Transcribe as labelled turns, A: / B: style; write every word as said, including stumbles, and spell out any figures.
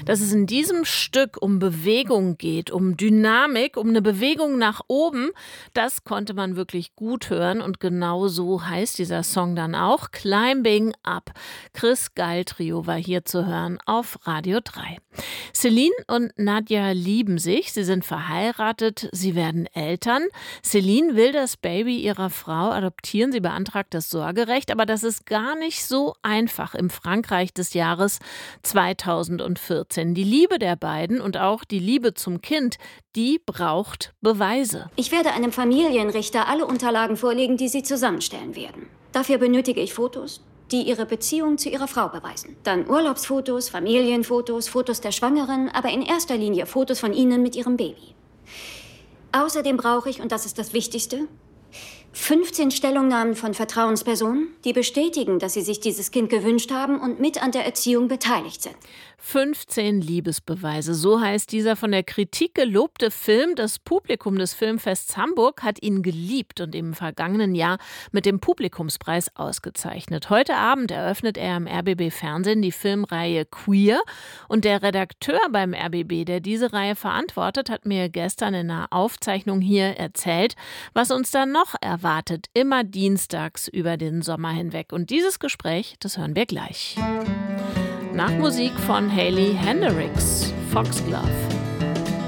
A: Dass es in diesem Stück um Bewegung geht, um Dynamik, um eine Bewegung nach oben, das konnte man wirklich gut hören. Und genau so heißt dieser Song dann auch, Climbing Up. Chris Geil Trio war hier zu hören auf Radio drei. Celine und Nadja lieben sich, sie sind verheiratet, sie werden Eltern. Celine will das Baby ihrer Frau adoptieren, sie beantragt das Sorgerecht, aber das ist gar nicht so einfach im Frankreich des Jahres zweitausendvierzehn. Die Liebe der beiden und auch die Liebe zum Kind, die braucht Beweise.
B: Ich werde einem Familienrichter alle Unterlagen vorlegen, die Sie zusammenstellen werden. Dafür benötige ich Fotos, die Ihre Beziehung zu Ihrer Frau beweisen. Dann Urlaubsfotos, Familienfotos, Fotos der Schwangeren, aber in erster Linie Fotos von Ihnen mit Ihrem Baby. Außerdem brauche ich, und das ist das Wichtigste, fünfzehn Stellungnahmen von Vertrauenspersonen, die bestätigen, dass sie sich dieses Kind gewünscht haben und mit an der Erziehung beteiligt sind.
A: fünfzehn Liebesbeweise, so heißt dieser von der Kritik gelobte Film. Das Publikum des Filmfests Hamburg hat ihn geliebt und im vergangenen Jahr mit dem Publikumspreis ausgezeichnet. Heute Abend eröffnet er im R B B Fernsehen die Filmreihe Queer. Und der Redakteur beim R B B, der diese Reihe verantwortet, hat mir gestern in einer Aufzeichnung hier erzählt, was uns da noch erwartet. Wartet immer dienstags über den Sommer hinweg. Und dieses Gespräch, das hören wir gleich. Nach Musik von Hayley Hendricks, Foxglove.